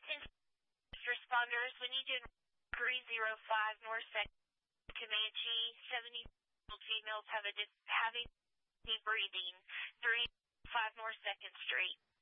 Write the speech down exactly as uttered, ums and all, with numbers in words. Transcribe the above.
Attention responders, we need you in three zero five North Second Comanche. seventy females have a dis- having deep breathing. three five North second Street.